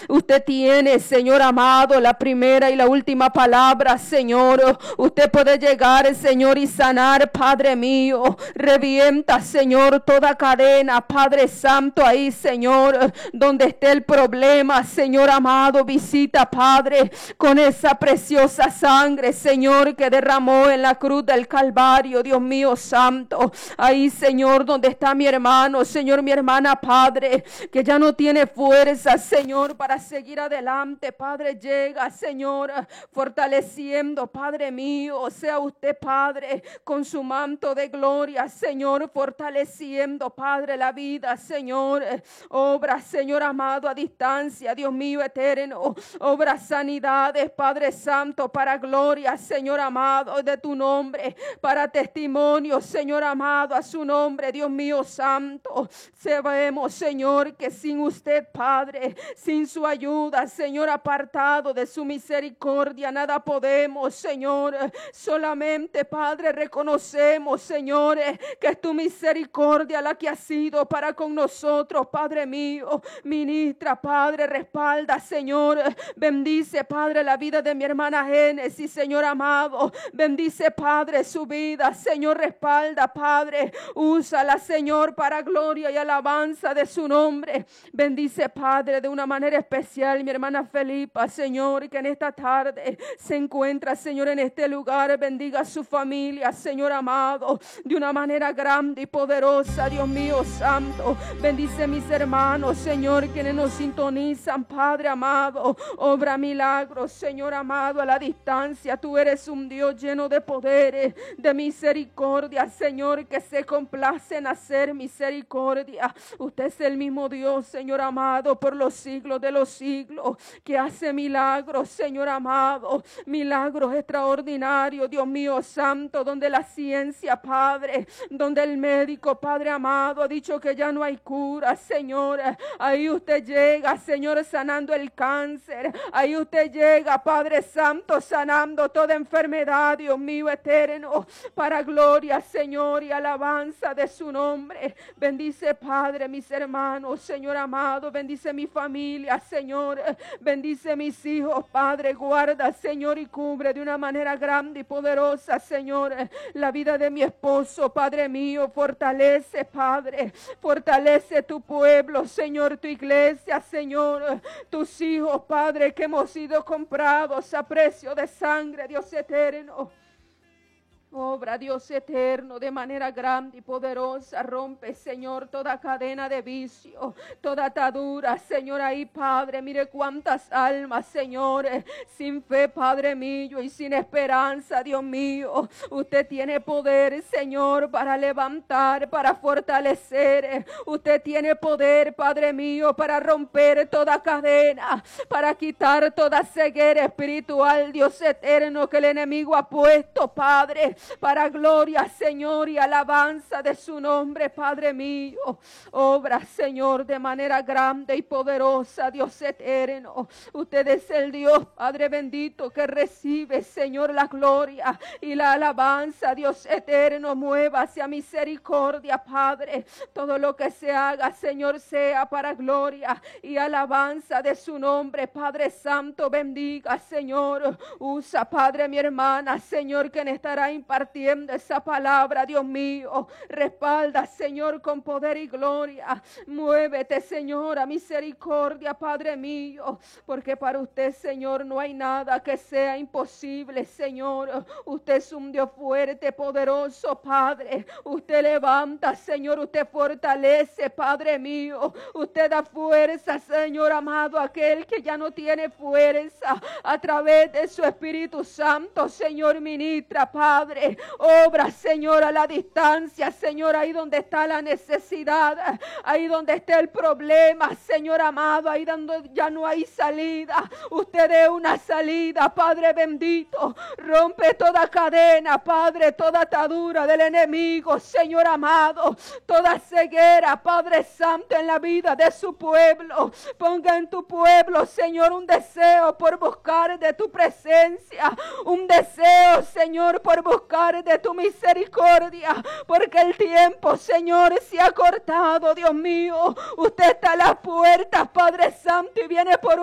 Usted tiene, Señor amado, la primera y la última palabra, Señor. Usted puede llegar, Señor, y sanar, Padre mío. Revienta, Señor, toda cadena, Padre Santo, ahí, Señor, donde esté el problema, Señor amado. Visita, Padre, con esa preciosa sangre, Señor, que derramó en la cruz del Calvario, Dios mío santo. Ahí, Señor, donde está mi hermano, Señor, mi hermana, Padre, que ya no tiene fuerza, Señor, para seguir adelante. Padre, llega, Señor, fortaleciendo, Padre mío. Sea usted, Padre, con su manto de gloria, Señor, fortaleciendo, Padre, la vida, Señor. Obra, Señor amado, a distancia, Dios mío eterno. Obra sanidades, Padre Santo, para gloria, Señor amado, de tu nombre, para testimonio, Señor amado, a su nombre, Dios mío santo. Sabemos, Señor, que sin usted, Padre, sin su ayuda, Señor, apartado de su misericordia, nada podemos, Señor. Solamente, Padre, reconocemos, Señor, que es tu misericordia la que ha sido para con nosotros, Padre mío. Ministra, Padre, respalda, Señor. Bendice, Padre, la vida de mi hermana Génesis, Señor amado. Bendice, Padre, su vida, Señor, respalda, Padre. Úsala, Señor, para gloria y alabanza de su nombre. Bendice, Padre, de una manera especial mi hermana Felipa, Señor, que en esta tarde se encuentra, Señor, en este lugar. Bendiga a su familia, Señor amado, de una manera grande y poderosa, Dios mío santo. Bendice mis hermanos, Señor, quienes nos sintonizan, Padre amado. Obra milagros, Señor amado, a la distancia. Tú eres un Dios lleno de poderes, de misericordia, Señor, que se complace en hacer misericordia. Usted es el mismo Dios, Señor amado, por los siglos de los siglos, que hace milagros, Señor amado, milagros extraordinarios, Dios mío santo, donde la ciencia, Padre, donde el médico, Padre amado, ha dicho que ya no hay cura, Señor. Ahí usted llega, Señor, sanando el cáncer. Ahí usted llega, Padre Santo, sanando toda enfermedad, Dios mío eterno, para gloria, Señor, y alabanza de su nombre. Bendice, Padre, mis hermanos, Señor amado. Bendice mi familia, Señor. Bendice mis hijos, Padre. Guarda, Señor, y cubre de una manera grande y poderosa, Señor, la vida de mi esposo, Padre mío. Fortalece, Padre. Fortalece tu pueblo, Señor, tu iglesia, Señor. Tus hijos, Padre, que hemos sido comprados a precio de sangre, Dios eterno. Obra, Dios eterno, de manera grande y poderosa. Rompe, Señor, toda cadena de vicio, toda atadura, Señor, ahí, Padre. Mire cuántas almas, Señor, sin fe, Padre mío, y sin esperanza, Dios mío. Usted tiene poder, Señor, para levantar, para fortalecer. Usted tiene poder, Padre mío, para romper toda cadena, para quitar toda ceguera espiritual, Dios eterno, que el enemigo ha puesto, Padre, para gloria, Señor, y alabanza de su nombre, Padre mío. Obra, Señor, de manera grande y poderosa, Dios eterno. Usted es el Dios, Padre bendito, que recibe, Señor, la gloria y la alabanza, Dios eterno. Mueva hacia misericordia, Padre. Todo lo que se haga, Señor, sea para gloria y alabanza de su nombre, Padre Santo. Bendiga, Señor. Usa, Padre, mi hermana, Señor, quien estará impartiendo esa palabra, Dios mío. Respalda, Señor, con poder y gloria. Muévete, Señor, a misericordia, Padre mío, porque para usted, Señor, no hay nada que sea imposible, Señor. Usted es un Dios fuerte, poderoso, Padre. Usted levanta, Señor, usted fortalece, Padre mío. Usted da fuerza, Señor amado, a aquel que ya no tiene fuerza. A través de su Espíritu Santo, Señor, ministra, Padre. Obra, Señor, a la distancia, Señor, ahí donde está la necesidad, ahí donde está el problema, Señor amado, ahí donde ya no hay salida. Usted dé una salida, Padre bendito. Rompe toda cadena, Padre, toda atadura del enemigo, Señor amado. Toda ceguera, Padre Santo, en la vida de su pueblo. Ponga en tu pueblo, Señor, un deseo por buscar de tu presencia. Un deseo, Señor, por buscar de tu misericordia, porque el tiempo, Señor, se ha cortado, Dios mío. Usted está a las puertas, Padre Santo, y viene por